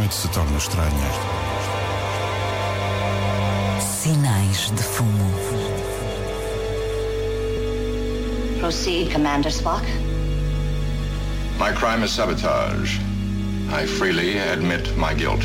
noite se torna estranha. Sinais de fumo. Proceed, Commander Spock. My crime is sabotage. I freely admit my guilt.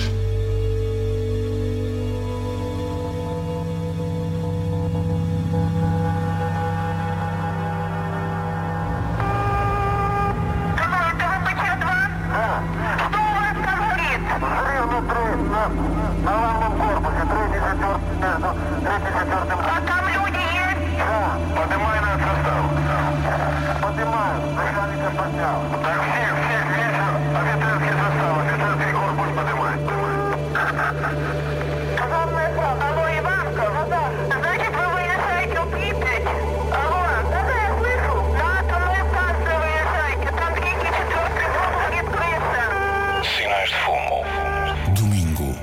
Domingo,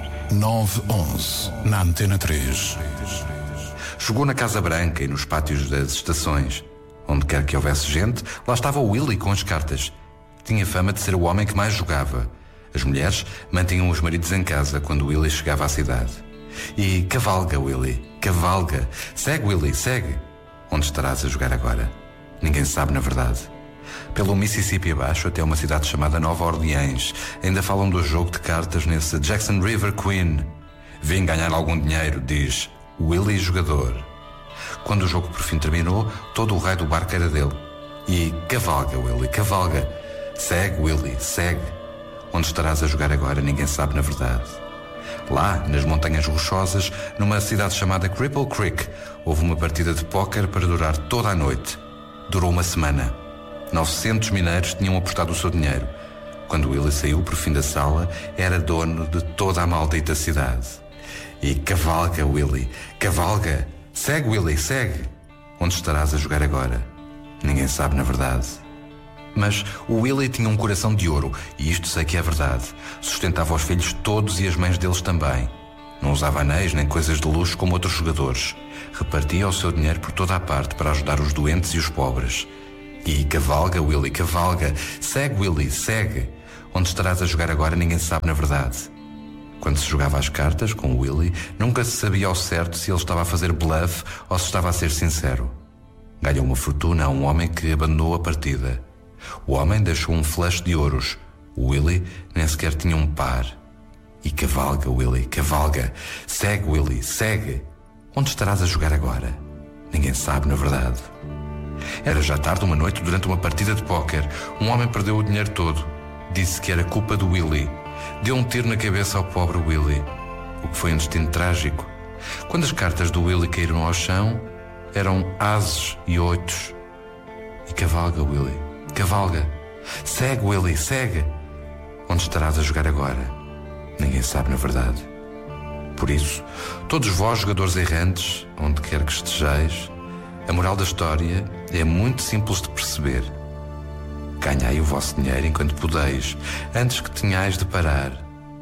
9/11, na Antena 3. Chegou na Casa Branca e nos pátios das estações. Onde quer que houvesse gente, lá estava o Willie com as cartas. Tinha fama de ser o homem que mais jogava. As mulheres mantinham os maridos em casa quando Willie chegava à cidade. E cavalga, Willie, cavalga. Segue, Willie, segue. Onde estarás a jogar agora? Ninguém sabe na verdade. Pelo Mississippi abaixo até uma cidade chamada Nova Orleans. Ainda falam do jogo de cartas nesse Jackson River Queen. Vim ganhar algum dinheiro, diz Willie jogador. Quando o jogo por fim terminou, todo o raio do barco era dele. E cavalga, Willie, cavalga. Segue, Willie, segue. Onde estarás a jogar agora, ninguém sabe na verdade. Lá, nas montanhas rochosas, numa cidade chamada Cripple Creek, houve uma partida de póquer para durar toda a noite. Durou uma semana. 900 mineiros tinham apostado o seu dinheiro. Quando Willie saiu por fim da sala, era dono de toda a maldita cidade. E cavalga, Willie, cavalga. Segue, Willie, segue. Onde estarás a jogar agora? Ninguém sabe na verdade. Mas o Willie tinha um coração de ouro, e isto sei que é verdade. Sustentava os filhos todos e as mães deles também. Não usava anéis nem coisas de luxo como outros jogadores. Repartia o seu dinheiro por toda a parte para ajudar os doentes e os pobres. E cavalga, Willie, cavalga. Segue, Willie, segue. Onde estarás a jogar agora, ninguém sabe na verdade. Quando se jogava às cartas com o Willie, nunca se sabia ao certo se ele estava a fazer bluff ou se estava a ser sincero. Ganhou uma fortuna a um homem que abandonou a partida. O homem deixou um flush de ouros. O Willie nem sequer tinha um par. E cavalga, Willie, cavalga. Segue, Willie, segue. Onde estarás a jogar agora? Ninguém sabe, na verdade. Era já tarde uma noite durante uma partida de póquer. Um homem perdeu o dinheiro todo. Disse que era culpa do Willie. Deu um tiro na cabeça ao pobre Willie. O que foi um destino trágico. Quando as cartas do Willie caíram ao chão, eram ases e oitos. E cavalga, Willie, cavalga. Segue, Willie, segue. Onde estarás a jogar agora? Ninguém sabe na verdade. Por isso, todos vós, jogadores errantes, onde quer que estejais, a moral da história é muito simples de perceber. Ganhai o vosso dinheiro enquanto podeis, antes que tenhais de parar.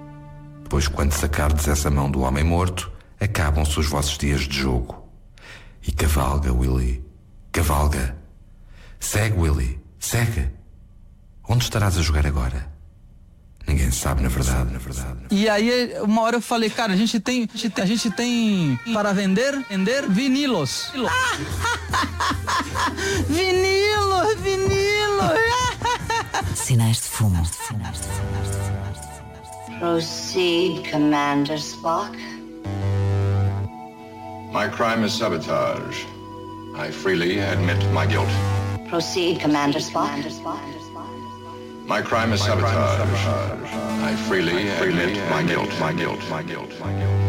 Pois quando sacardes essa mão do homem morto, acabam-se os vossos dias de jogo. E cavalga, Willie, cavalga. Segue, Willie, segue. Onde estarás a jogar agora? Ninguém sabe na verdade, na verdade. E aí, uma hora eu falei, cara, a gente tem para vender vinilos. Vinilo. Sinais de fumo. Proceed, Commander Spock. My crime is sabotage. I freely admit my guilt. Proceed, Commander Spock. My crime is sabotage. I freely admit my guilt.